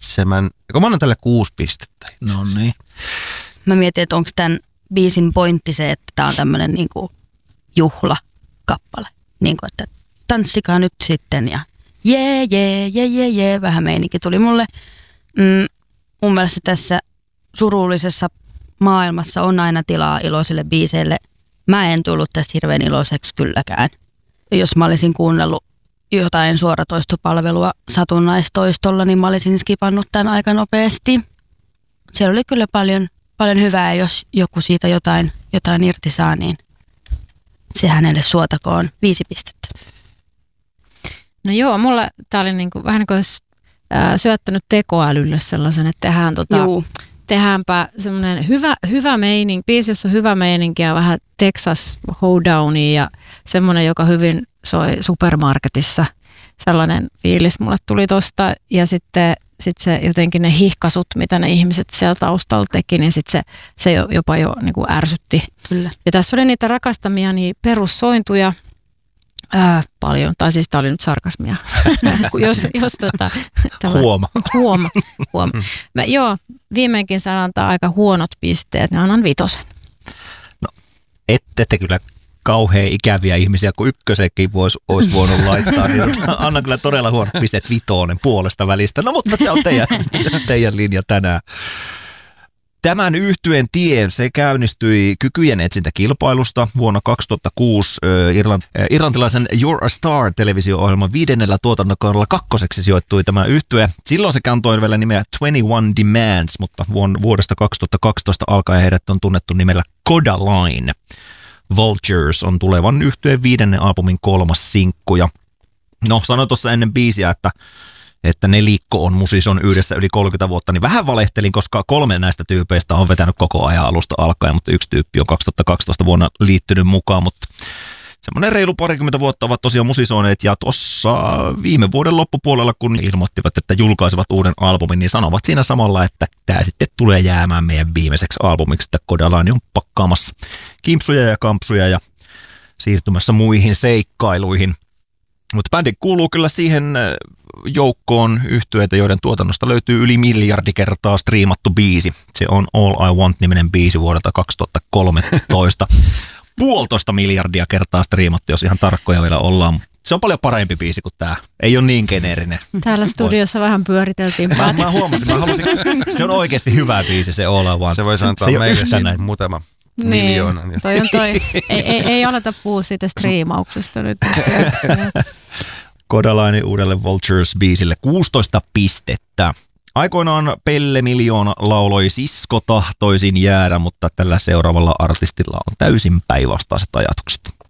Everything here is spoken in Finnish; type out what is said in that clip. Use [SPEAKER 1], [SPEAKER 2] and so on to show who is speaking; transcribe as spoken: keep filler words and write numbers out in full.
[SPEAKER 1] seitsemän, kun mä annan tälle kuusi pistettä.
[SPEAKER 2] No niin.
[SPEAKER 3] Mä mietin, että onko tämän biisin pointti se, että tää on tämmönen niinku juhlakappale. Niinku, että tanssikaa nyt sitten ja jee, jee, jee, jee, jee, vähän meininki tuli mulle. Mm, mun mielestä tässä surullisessa maailmassa on aina tilaa iloisille biiseille. Mä en tullut tästä hirveän iloiseksi kylläkään. Jos mä olisin kuunnellut jotain suoratoistopalvelua satunnaistoistolla, niin mä olisin skipannut tämän aika nopeasti. Siellä oli kyllä paljon, paljon hyvää, ja jos joku siitä jotain, jotain irti saa, niin se hänelle suotakoon viisi pistettä.
[SPEAKER 4] No joo, mulla tää oli niinku, vähän niin kuin olisi ää, syöttänyt tekoälylle sellaisen, että tehdään, tota, tehdäänpä semmoinen hyvä, hyvä meininki, biisi, jossa on hyvä meininki ja vähän Texas Hoedownia ja semmoinen, joka hyvin soi supermarketissa. Sellainen fiilis mulle tuli tosta ja sitten sit se jotenkin ne hihkasut, mitä ne ihmiset siellä taustalla teki, niin sitten se, se jopa jo niin kuin ärsytti.
[SPEAKER 3] Kyllä.
[SPEAKER 4] Ja tässä oli niitä rakastamia niin perussointuja ää, paljon, tai siis tämä oli nyt sarkasmia, jos, jos tota, tämä,
[SPEAKER 2] Huoma.
[SPEAKER 4] Huoma, huoma. Mä, joo, viimeinkin saan antaa aika huonot pisteet, niin annan vitosen.
[SPEAKER 2] No, ette te kyllä kauhean ikäviä ihmisiä, kun ykkösenkin vois, olisi voinut laittaa. Niin annan kyllä todella huonot pisteet vitonen puolesta välistä. No mutta se on teidän, teidän linja tänään. Tämän yhtyeen tie, se käynnistyi kykyjen etsintäkilpailusta vuonna kaksituhattakuusi Irlant, irlantilaisen You're a Star-televisio-ohjelman viidennellä tuotantokaudella kakkoseksi sijoittui tämä yhtye. Silloin se kantoi vielä nimeä twenty-one Demands, mutta vuodesta kaksituhattakaksitoista alkaen heidät on tunnettu nimellä Codaline. Vultures on tulevan yhtyeen viidennen albumin kolmas sinkku. Ja no, sanoin tuossa ennen biisiä, että että nelikko on musison yhdessä yli kolmekymmentä vuotta, niin vähän valehtelin, koska kolme näistä tyypeistä on vetänyt koko ajan alusta alkaen, mutta yksi tyyppi on kaksituhattakaksitoista vuonna liittynyt mukaan, mutta semmoinen reilu parikymmentä vuotta ovat tosiaan musisoineet, ja tuossa viime vuoden loppupuolella, kun ilmoittivat, että julkaisivat uuden albumin, niin sanovat siinä samalla, että tämä sitten tulee jäämään meidän viimeiseksi albumiksi, että Codaline on pakkaamassa kimpsuja ja kampsuja ja siirtymässä muihin seikkailuihin. Mutta bändi kuuluu kyllä siihen joukkoon yhtyeitä, joiden tuotannosta löytyy yli miljardi kertaa striimattu biisi. Se on All I Want-niminen biisi vuodelta kaksituhattakolmetoista. Puolitoista miljardia kertaa striimattu, jos ihan tarkkoja vielä ollaan. Se on paljon parempi biisi kuin tämä. Ei ole niin geneerinen.
[SPEAKER 4] Täällä studiossa vähän pyöriteltiin.
[SPEAKER 2] Mä, mä huomasin, mä halusin, se on oikeasti hyvä biisi, se All I Want.
[SPEAKER 1] Se voisi antaa meille siitä muutama
[SPEAKER 4] niin,
[SPEAKER 1] miljoonan.
[SPEAKER 4] Toi on toi. ei, ei, ei aleta puhua siitä striimauksesta nyt.
[SPEAKER 2] Codaline uudelle Vultures-biisille kuusitoista pistettä. Aikoinaan Pelle Miljoona lauloi Sisko tahtoisin jäädä, mutta tällä seuraavalla artistilla on täysin päinvastaiset ajatukset.